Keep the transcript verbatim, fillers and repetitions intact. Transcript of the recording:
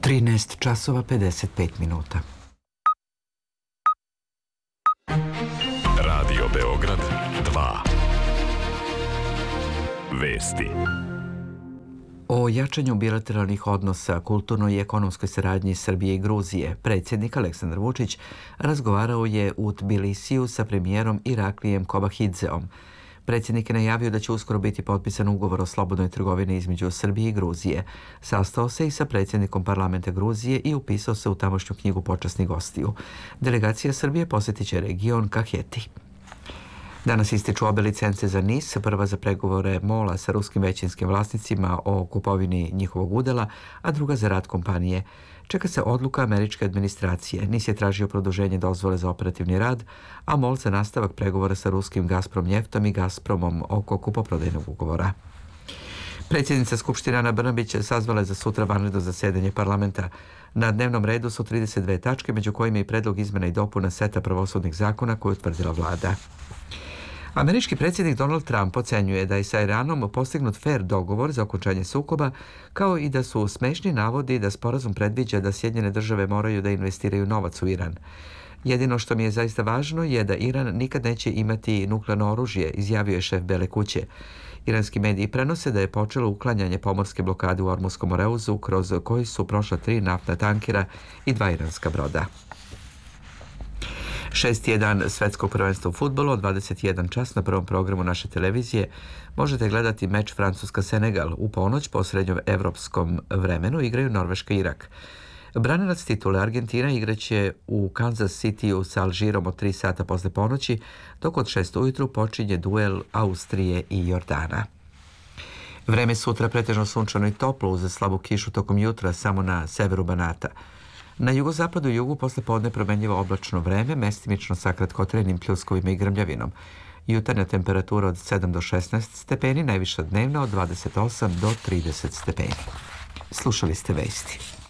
trinaest časova pedeset pet minuta. Radio Beograd dva. Vesti. O jačanju bilateralnih odnosa, kulturnoj i ekonomskoj saradnji Srbije i Gruzije, predsjednik Aleksandar Vučić razgovarao je u Tbilisiju sa premijerom Iraklijem Kobahidzeom. Predsjednik je najavio da će uskoro biti potpisan ugovor o slobodnoj trgovini između Srbije i Gruzije. Sastao se i sa predsjednikom parlamenta Gruzije i upisao se u tamošnju knjigu počasnih gostiju. Delegacija Srbije posjetit će region Kaheti. Danas ističu obe licence za NIS, prva za pregovore MOL-a sa ruskim većinskim vlasnicima o kupovini njihovog udela, a druga za rad kompanije. Čeka se odluka američke administracije. NIS je tražio produženje dozvole za operativni rad, a MOL za nastavak pregovora sa ruskim Gazprom Njeftom i Gazpromom oko kupoprodajnog ugovora. Predsjednica Skupštine Ana Brnabić sazvala je za sutra vanredno zasedanje parlamenta. Na dnevnom redu su trideset dve tačke, među kojima je i predlog izmena i dopuna seta pravosudnih zakona koju je utvrdila vlada. Američki predsjednik Donald Trump ocenjuje da je sa Iranom postignut fer dogovor za okončanje sukoba, kao i da su smešni navodi da sporazum predviđa da Sjedinjene države moraju da investiraju novac u Iran. Jedino što mi je zaista važno je da Iran nikad neće imati nuklearno oružje, izjavio je šef Bele kuće. Iranski mediji prenose da je počelo uklanjanje pomorske blokade u Ormutskom moreuzu, kroz koji su prošla tri naftna tankera i dva iranska broda. Šesti je dan svetskog prvenstva u fudbalu, od dvadeset jedan čas na prvom programu naše televizije možete gledati meč Francuska-Senegal. U ponoć po srednjoevropskom vremenu igraju Norveška i Irak. Branilac titule Argentina igraće u Kansas Cityu sa Alžirom od tri sata posle ponoći, dok od šest ujutru počinje duel Austrije i Jordana. Vreme sutra pretežno sunčano i toplo uz slabu kišu tokom jutra samo na severu Banata. Na jugozapadu i jugu posle podne promenljivo oblačno vreme, mestimično sa kratkotrajnim pljuskovima i grmljavinom. Jutarnja temperatura od sedam do šesnaest stepeni, najviša dnevna od dvadeset osam do trideset stepeni. Slušali ste vesti.